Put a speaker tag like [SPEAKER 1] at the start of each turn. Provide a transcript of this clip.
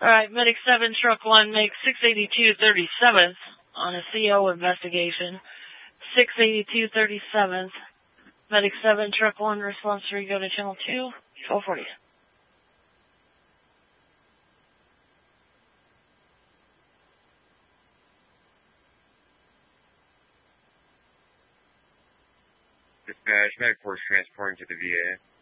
[SPEAKER 1] Alright, Medic 7, Truck 1, make 682-37th on a CO investigation. 682-37th. Medic 7, Truck 1, response 3, go to channel 2, 1240.
[SPEAKER 2] Dispatch, Medic 4 is transporting to the VA.